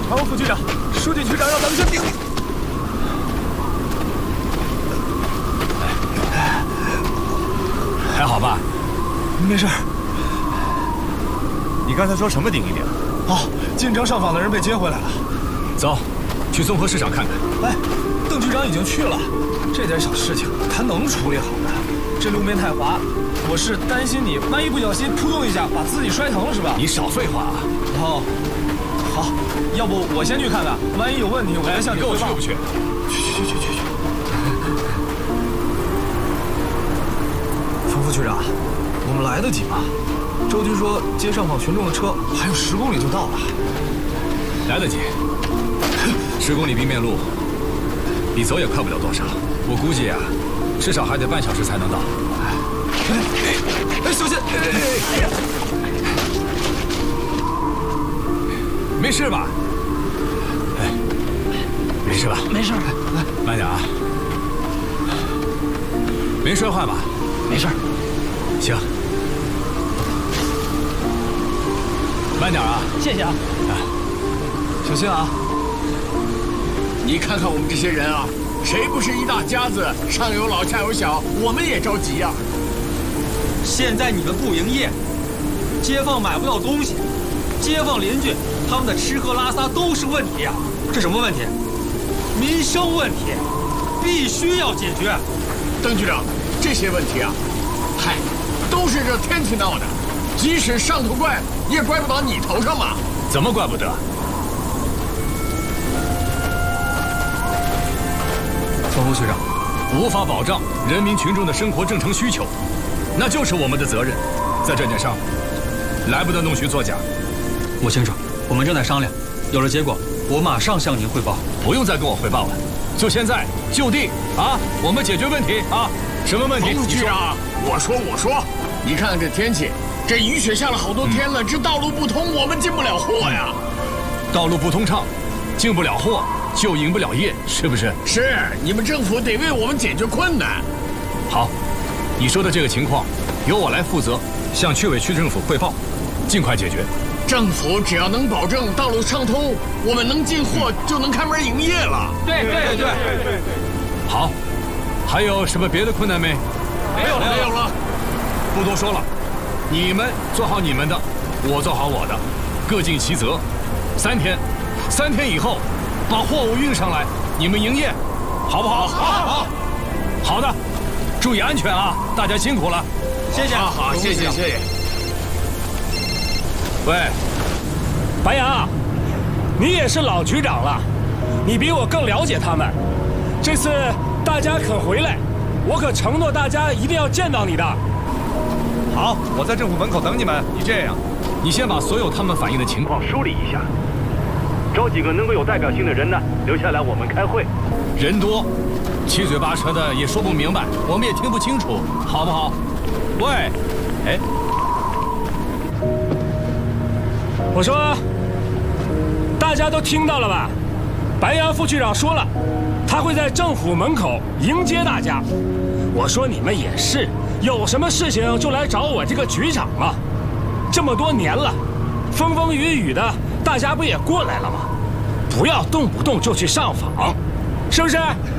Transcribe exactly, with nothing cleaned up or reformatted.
常务副局长，书记局长让咱们先顶顶。 还好吧？ 没事。 你刚才说什么顶一顶？ 哦，进城上访的人被接回来了。 走，去综合市场看看。 哎，邓局长已经去了，这点小事情他能处理好的。这路面太滑，我是担心你万一不小心扑通一下把自己摔疼了是吧？ 你少废话啊！ 哦，好，要不我先去看看，万一有问题我再向你汇报。 你跟我去不去？ 去去去去去。冯副局长，我们来得及吗？周局说接上访群众的车还有十公里就到了。 来得及。十公里冰面路，比走也快不了多少。我估计啊，至少还得半小时才能到。 哎哎，小心！哎哎呀！ 没事吧？哎，没事吧？ 没事。来， 慢点啊。没摔坏吧？ 没事。 行。慢点啊！ 谢谢啊。啊，小心啊！ 你看看我们这些人啊，谁不是一大家子，上有老下有小，我们也着急呀。 现在你们不营业，街坊买不到东西，街坊邻居他们的吃喝拉撒都是问题啊！这什么问题？民生问题，必须要解决。 邓局长，这些问题啊，嗨，都是这天气闹的，即使上头怪，也怪不到你头上嘛。 怎么怪不得？ 冯副局长， 无法保障人民群众的生活正常需求，那就是我们的责任。在这点上，来不得弄虚作假。 我清楚，我们正在商量，有了结果，我马上向您汇报。 不用再跟我汇报了，就现在就地啊，我们解决问题啊！什么问题？ 冯局长，我说我说，你看看这天气，这雨雪下了好多天了，这道路不通，我们进不了货呀。 道路不通畅，进不了货。就营不了业，是不是？ 是，你们政府得为我们解决困难。 好，你说的这个情况，由我来负责，向区委区政府汇报，尽快解决。 政府只要能保证道路畅通，我们能进货就能开门营业了。 对对对对。 好，还有什么别的困难没？ 没有了，没有了。 不多说了，你们做好你们的，我做好我的，各尽其责。三天，三天以后。把货物运上来，你们营业，好不好？ 好，好， 好的，注意安全啊！大家辛苦了， 谢谢。 好，好，谢谢，谢谢。 喂， 白杨，你也是老局长了，你比我更了解他们。这次大家肯回来，我可承诺大家一定要见到你的。 好，我在政府门口等你们。你这样， 你先把所有他们反映的情况梳理一下。 找几个能够有代表性的人呢，留下来我们开会。 人多，七嘴八舌的也说不明白，我们也听不清楚，好不好？喂，哎， 我说，大家都听到了吧？白杨副局长说了，他会在政府门口迎接大家。我说你们也是，有什么事情就来找我这个局长嘛。这么多年了，风风雨雨的。大家不也过来了吗？不要动不动就去上访，是不是？